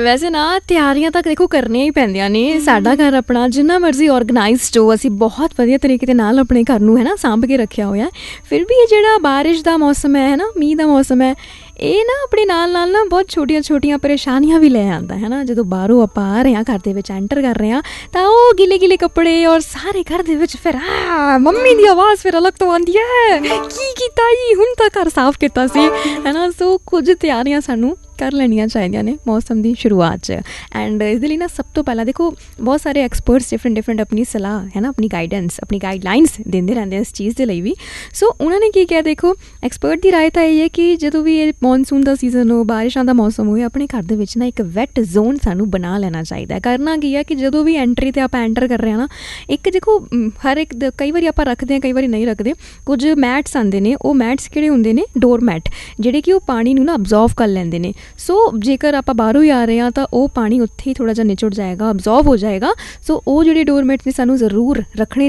ਵੈਸੇ ਨਾ ਤਿਆਰੀਆਂ ਤਾਂ ਦੇਖੋ ਕਰਨੀਆਂ ਹੀ ਪੈਂਦੀਆਂ ਨੇ। ਸਾਡਾ ਘਰ ਆਪਣਾ ਜਿੰਨਾ ਮਰਜ਼ੀ ਔਰਗਨਾਈਜ਼ਡ ਹੋ, ਅਸੀਂ ਬਹੁਤ ਵਧੀਆ ਤਰੀਕੇ ਦੇ ਨਾਲ ਆਪਣੇ ਘਰ ਨੂੰ ਹੈ ਨਾ ਸਾਂਭ ਕੇ ਰੱਖਿਆ ਹੋਇਆ, ਫਿਰ ਵੀ ਇਹ ਜਿਹੜਾ ਬਾਰਿਸ਼ ਦਾ ਮੌਸਮ ਹੈ ਨਾ, ਮੀਂਹ ਦਾ ਮੌਸਮ ਹੈ, ਇਹ ਨਾ ਆਪਣੇ ਨਾਲ ਨਾਲ ਨਾ ਬਹੁਤ ਛੋਟੀਆਂ ਛੋਟੀਆਂ ਪਰੇਸ਼ਾਨੀਆਂ ਵੀ ਲੈ ਆਉਂਦਾ ਹੈ ਨਾ। ਜਦੋਂ ਬਾਹਰੋਂ ਆਪਾਂ ਆ ਰਹੇ ਹਾਂ, ਘਰ ਦੇ ਵਿੱਚ ਐਂਟਰ ਕਰ ਰਹੇ ਹਾਂ, ਤਾਂ ਉਹ ਗਿੱਲੇ ਗਿੱਲੇ ਕੱਪੜੇ ਔਰ ਸਾਰੇ ਘਰ ਦੇ ਵਿੱਚ ਫਿਰ ਮੰਮੀ ਦੀ ਆਵਾਜ਼ ਫਿਰ ਅਲੱਗ ਤੋਂ ਆਉਂਦੀ ਹੈ, ਕੀ ਕੀਤਾ ਜੀ, ਹੁਣ ਤਾਂ ਘਰ ਸਾਫ਼ ਕੀਤਾ ਸੀ, ਹੈ ਨਾ। ਸੋ ਕੁਝ ਤਿਆਰੀਆਂ ਸਾਨੂੰ ਕਰ ਲੈਣੀਆਂ ਚਾਹੀਦੀਆਂ ਨੇ ਮੌਸਮ ਦੀ ਸ਼ੁਰੂਆਤ 'ਚ। ਐਂਡ ਇਸ ਦੇ ਲਈ ਨਾ ਸਭ ਤੋਂ ਪਹਿਲਾਂ ਦੇਖੋ ਬਹੁਤ ਸਾਰੇ ਐਕਸਪਰਟਸ ਡਿਫਰੈਂਟ ਆਪਣੀ ਸਲਾਹ ਹੈ ਨਾ, ਆਪਣੀ ਗਾਈਡੈਂਸ, ਆਪਣੀ ਗਾਈਡਲਾਈਨਸ ਦਿੰਦੇ ਰਹਿੰਦੇ ਇਸ ਚੀਜ਼ ਦੇ ਲਈ ਵੀ। ਸੋ ਉਹਨਾਂ ਨੇ ਕੀ ਕਿਹਾ, ਦੇਖੋ ਐਕਸਪਰਟ ਦੀ ਰਾਏ ਤਾਂ ਇਹ ਹੈ ਕਿ ਜਦੋਂ ਵੀ ਇਹ ਮੌਨਸੂਨ ਦਾ ਸੀਜ਼ਨ ਹੋ, ਬਾਰਿਸ਼ਾਂ ਦਾ ਮੌਸਮ ਹੋਏ, ਆਪਣੇ ਘਰ ਦੇ ਵਿੱਚ ਨਾ ਇੱਕ ਵੈਟ ਜ਼ੋਨ ਸਾਨੂੰ ਬਣਾ ਲੈਣਾ ਚਾਹੀਦਾ। ਕਰਨਾ ਕੀ ਹੈ ਕਿ ਜਦੋਂ ਵੀ ਐਂਟਰੀ 'ਤੇ ਆਪਾਂ ਐਂਟਰ ਕਰ ਰਹੇ ਹਾਂ ਨਾ, ਇੱਕ ਦੇਖੋ ਹਰ ਇੱਕ ਕਈ ਵਾਰੀ ਆਪਾਂ ਰੱਖਦੇ ਹਾਂ, ਕਈ ਵਾਰੀ ਨਹੀਂ ਰੱਖਦੇ। ਕੁਝ ਮੈਟਸ ਆਉਂਦੇ ਨੇ, ਉਹ ਮੈਟਸ ਕਿਹੜੇ ਹੁੰਦੇ ਨੇ, ਡੋਰ ਮੈਟ, ਜਿਹੜੇ ਕਿ ਉਹ ਪਾਣੀ ਨੂੰ ਨਾ ਅਬਜ਼ੋਰਵ ਕਰ ਲੈਂਦੇ ਨੇ। ਸੋ ਜੇਕਰ ਆਪਾਂ ਬਾਹਰੋਂ ਹੀ ਆ ਰਹੇ ਹਾਂ ਤਾਂ ਉਹ ਪਾਣੀ ਉੱਥੇ ਹੀ ਥੋੜ੍ਹਾ ਜਿਹਾ ਨਿਚੜ ਜਾਏਗਾ, ਅਬਜ਼ੋਰਵ ਹੋ ਜਾਏਗਾ। ਸੋ ਉਹ ਜਿਹੜੇ ਡੋਰਮੈਟ ਨੇ ਸਾਨੂੰ ਜ਼ਰੂਰ ਰੱਖਣੇ